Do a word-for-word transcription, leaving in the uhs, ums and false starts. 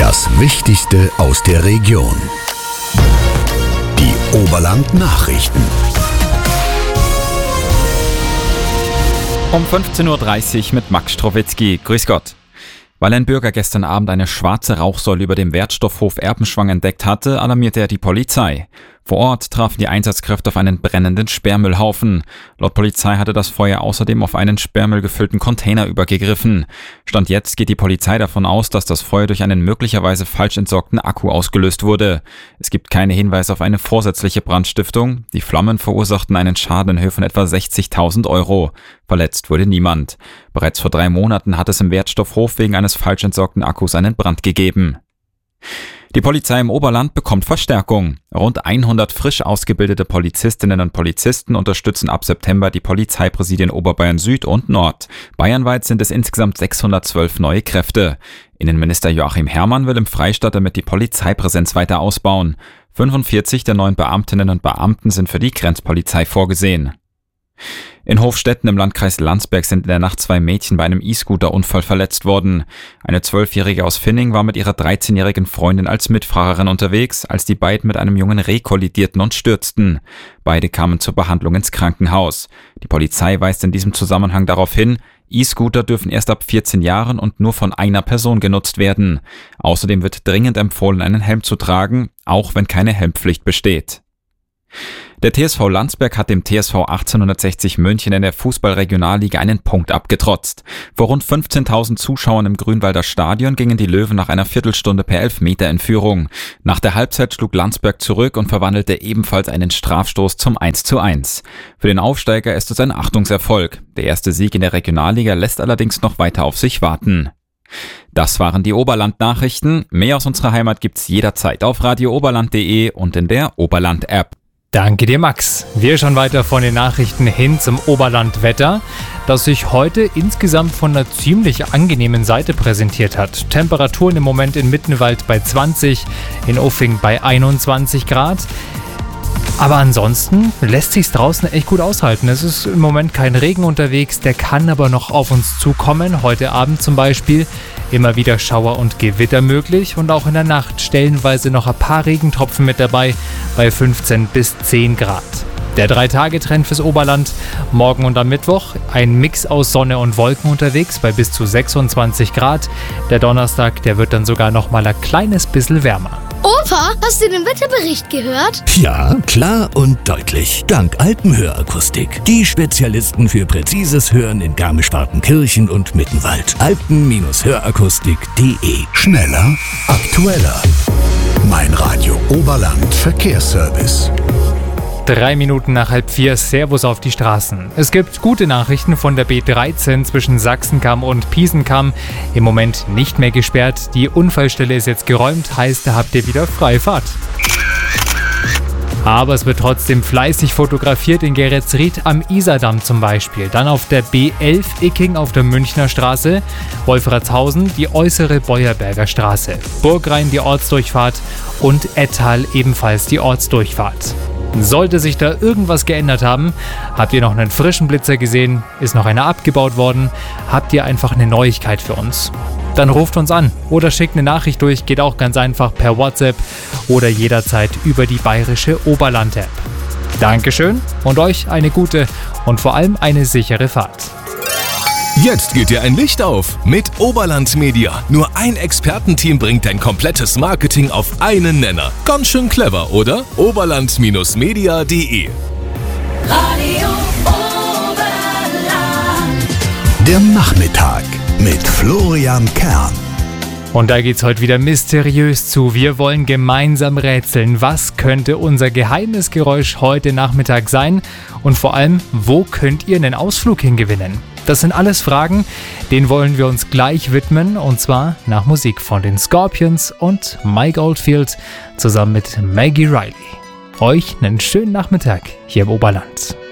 Das Wichtigste aus der Region. Die Oberland-Nachrichten. Um fünfzehn Uhr dreißig mit Max Strowitzki. Grüß Gott. Weil ein Bürger gestern Abend eine schwarze Rauchsäule über dem Wertstoffhof Erpenschwang entdeckt hatte, alarmierte er die Polizei. Vor Ort trafen die Einsatzkräfte auf einen brennenden Sperrmüllhaufen. Laut Polizei hatte das Feuer außerdem auf einen Sperrmüll gefüllten Container übergegriffen. Stand jetzt geht die Polizei davon aus, dass das Feuer durch einen möglicherweise falsch entsorgten Akku ausgelöst wurde. Es gibt keine Hinweise auf eine vorsätzliche Brandstiftung. Die Flammen verursachten einen Schaden in Höhe von etwa sechzigtausend Euro. Verletzt wurde niemand. Bereits vor drei Monaten hat es im Wertstoffhof wegen eines falsch entsorgten Akkus einen Brand gegeben. Die Polizei im Oberland bekommt Verstärkung. Rund hundert frisch ausgebildete Polizistinnen und Polizisten unterstützen ab September die Polizeipräsidien Oberbayern Süd und Nord. Bayernweit sind es insgesamt sechshundertzwölf neue Kräfte. Innenminister Joachim Herrmann will im Freistaat damit die Polizeipräsenz weiter ausbauen. fünfundvierzig der neuen Beamtinnen und Beamten sind für die Grenzpolizei vorgesehen. In Hofstetten im Landkreis Landsberg sind in der Nacht zwei Mädchen bei einem E-Scooter-Unfall verletzt worden. Eine zwölfjährige aus Finning war mit ihrer dreizehnjährigen Freundin als Mitfahrerin unterwegs, als die beiden mit einem Jungen Reh kollidierten und stürzten. Beide kamen zur Behandlung ins Krankenhaus. Die Polizei weist in diesem Zusammenhang darauf hin, E-Scooter dürfen erst ab vierzehn Jahren und nur von einer Person genutzt werden. Außerdem wird dringend empfohlen, einen Helm zu tragen, auch wenn keine Helmpflicht besteht. Der T S V Landsberg hat dem T S V achtzehnhundertsechzig München in der Fußball-Regionalliga einen Punkt abgetrotzt. Vor rund fünfzehntausend Zuschauern im Grünwalder Stadion gingen die Löwen nach einer Viertelstunde per Elfmeter in Führung. Nach der Halbzeit schlug Landsberg zurück und verwandelte ebenfalls einen Strafstoß zum eins zu eins. Für den Aufsteiger ist es ein Achtungserfolg. Der erste Sieg in der Regionalliga lässt allerdings noch weiter auf sich warten. Das waren die Oberland-Nachrichten. Mehr aus unserer Heimat gibt's jederzeit auf radio oberland punkt de und in der Oberland-App. Danke dir, Max. Wir schauen weiter von den Nachrichten hin zum Oberlandwetter, das sich heute insgesamt von einer ziemlich angenehmen Seite präsentiert hat. Temperaturen im Moment in Mittenwald bei zwanzig, in Uffing bei einundzwanzig Grad. Aber ansonsten lässt sich's draußen echt gut aushalten. Es ist im Moment kein Regen unterwegs, der kann aber noch auf uns zukommen. Heute Abend zum Beispiel immer wieder Schauer und Gewitter möglich und auch in der Nacht stellenweise noch ein paar Regentropfen mit dabei bei fünfzehn bis zehn Grad. Der Drei-Tage-Trend fürs Oberland. Morgen und am Mittwoch ein Mix aus Sonne und Wolken unterwegs bei bis zu sechsundzwanzig Grad. Der Donnerstag, der wird dann sogar noch mal ein kleines bisschen wärmer. Opa, hast du den Wetterbericht gehört? Ja, klar und deutlich. Dank Alpenhörakustik. Die Spezialisten für präzises Hören in Garmisch-Partenkirchen und Mittenwald. alpen hörakustik punkt de. Schneller, aktueller. Mein Radio Oberland Verkehrsservice. Drei Minuten nach halb vier, Servus auf die Straßen. Es gibt gute Nachrichten von der B dreizehn zwischen Sachsenkamm und Piesenkamm. Im Moment nicht mehr gesperrt. Die Unfallstelle ist jetzt geräumt, heißt, da habt ihr wieder Freifahrt. Aber es wird trotzdem fleißig fotografiert in Geretsried am Isardamm zum Beispiel. Dann auf der B elf Icking auf der Münchner Straße, Wolfratshausen die äußere Beuerberger Straße, Burgrhein die Ortsdurchfahrt und Ettal ebenfalls die Ortsdurchfahrt. Sollte sich da irgendwas geändert haben, habt ihr noch einen frischen Blitzer gesehen, ist noch einer abgebaut worden, habt ihr einfach eine Neuigkeit für uns? Dann ruft uns an oder schickt eine Nachricht durch, geht auch ganz einfach per WhatsApp oder jederzeit über die bayerische Oberland-App. Dankeschön und euch eine gute und vor allem eine sichere Fahrt. Jetzt geht dir ein Licht auf mit Oberland Media. Nur ein Expertenteam bringt dein komplettes Marketing auf einen Nenner. Ganz schön clever, oder? oberland Media punkt de. Radio Oberland. Der Nachmittag mit Florian Kern. Und da geht's heute wieder mysteriös zu. Wir wollen gemeinsam rätseln. Was könnte unser geheimes Geräusch heute Nachmittag sein? Und vor allem, wo könnt ihr einen Ausflug hingewinnen? Das sind alles Fragen, denen wollen wir uns gleich widmen. Und zwar nach Musik von den Scorpions und Mike Oldfield zusammen mit Maggie Riley. Euch einen schönen Nachmittag hier im Oberland.